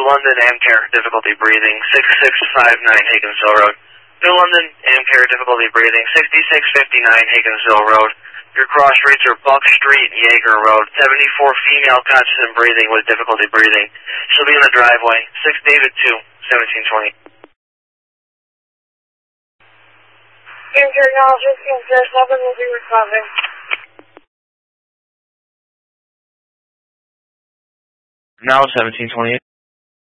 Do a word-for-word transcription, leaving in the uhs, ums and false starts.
London, Amcare, difficulty breathing, six six five nine Higginsville Road. New London, Amcare, difficulty breathing, sixty-six fifty-nine Higginsville Road. Your cross streets are Buck Street, Yeager Road. seventy-four female conscious and breathing with difficulty breathing. She'll be in the driveway. six David two, seventeen twenty. Amcare acknowledges, Amcare seven will be responding. Now seventeen twenty-eight.